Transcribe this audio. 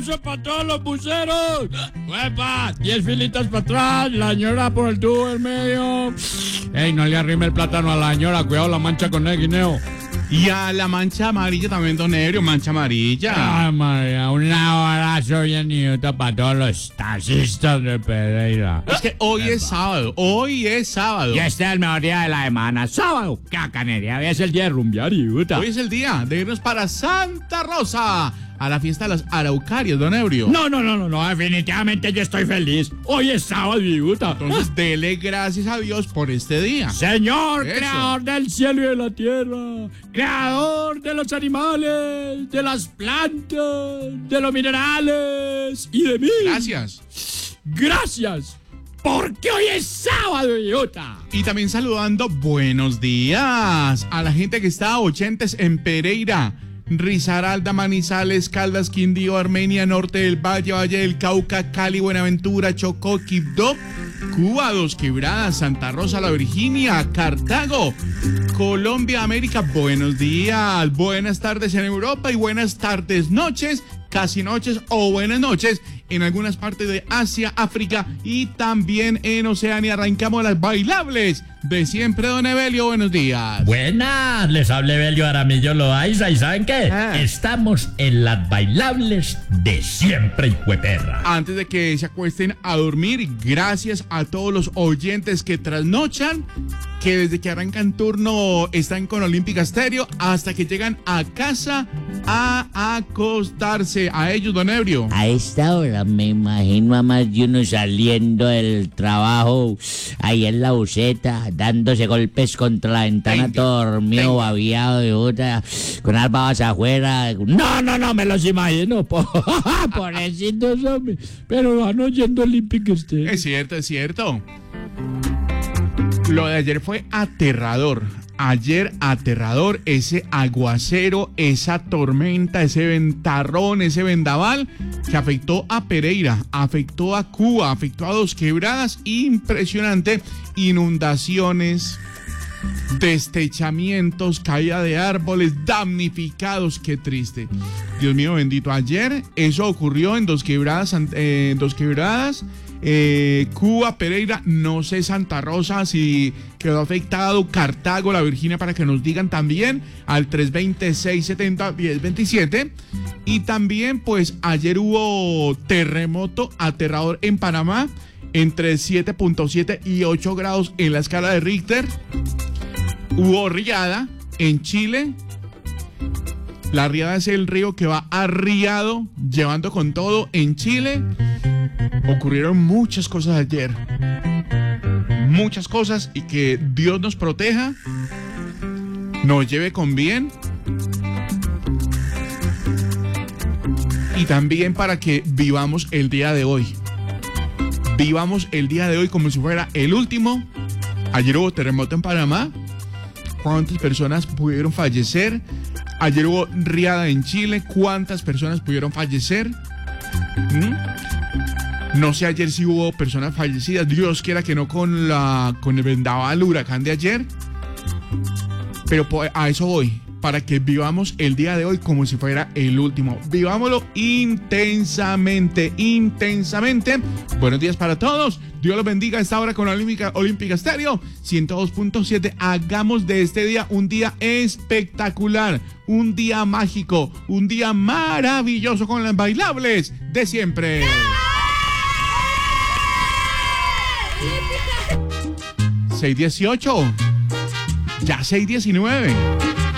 para todos los buceros. ¡Huepa! 10 filitas para atrás, la señora por el tubo del medio. Ey, no le arrime el plátano a la señora, cuidado la mancha con el guineo. Y a la mancha amarilla también, don Ebrio, mancha amarilla. Ay, María, un abrazo bien idiota para todos los taxistas de Pereira. Es que hoy es sábado, hoy es sábado. Y este es el mejor día de la semana, sábado. Cacanería, hoy es el día de rumbear, idiota. Hoy es el día de irnos para Santa Rosa, a la fiesta de las Araucarias, don Ebrio. No, definitivamente yo estoy feliz. Hoy es sábado, idiota. Entonces, dele gracias a Dios por este día. Señor, Eso. creador del cielo y de la tierra, creador de los animales, de las plantas, de los minerales y de mí. Gracias, porque hoy es sábado, idiota. Y también saludando buenos días a la gente que está oyentes en Pereira, Risaralda, Manizales, Caldas, Quindío, Armenia, Norte del Valle, Valle del Cauca, Cali, Buenaventura, Chocó, Quibdó, Cuba, Dos Quebradas, Santa Rosa, La Virginia, Cartago, Colombia, América. Buenos días, buenas tardes en Europa y buenas tardes, noches, casi noches o buenas noches en algunas partes de Asia, África y también en Oceanía. Arrancamos las bailables de siempre, don Evelio. Buenos días. Buenas, les habla Evelio Aramillo Loaiza. ¿Y saben qué? Estamos en las bailables de siempre, hijueperra. Antes de que se acuesten a dormir, gracias a todos los oyentes que trasnochan, que desde que arrancan turno están con Olímpica Estéreo hasta que llegan a casa a acostarse. A ellos, don Ebrio. A esta hora me imagino a más de uno saliendo del trabajo ahí en la buceta, dándose golpes contra la ventana, Venga, todo dormido, venga. babiado de puta, con las babas afuera. No, me los imagino. Pobrecitos, hombre. Pero van oyendo Olympic Stadium. Es cierto, es cierto. Lo de ayer fue aterrador. Ayer aterrador, ese aguacero, esa tormenta, ese ventarrón, ese vendaval que afectó a Pereira, afectó a Cuba, afectó a Dos Quebradas. Impresionante. Inundaciones, destechamientos, caída de árboles, damnificados. Qué triste. Dios mío bendito. Ayer eso ocurrió en Dos Quebradas, Cuba, Pereira, no sé Santa Rosa si quedó afectado, Cartago, La Virginia, para que nos digan también al 320-670-1027. Y también pues ayer hubo terremoto aterrador en Panamá entre 7.7 y 8 grados en la escala de Richter. Hubo riada en Chile. La riada es el río que va arriado, llevando con todo en Chile. Ocurrieron muchas cosas ayer. Muchas cosas, y que Dios nos proteja, nos lleve con bien. Y también para que vivamos el día de hoy. Vivamos el día de hoy como si fuera el último. Ayer hubo terremoto en Panamá. ¿Cuántas personas pudieron fallecer? Ayer hubo riada en Chile. ¿Cuántas personas pudieron fallecer? No sé ayer si hubo personas fallecidas. Dios quiera que no con el vendaval, huracán de ayer. Pero a eso voy. Para que vivamos el día de hoy como si fuera el último. Vivámoslo intensamente, intensamente. Buenos días para todos. Dios los bendiga a esta hora con la Olímpica Estéreo 102.7. Hagamos de este día un día espectacular, un día mágico, un día maravilloso con las bailables de siempre. 6:18. Ya 6:19.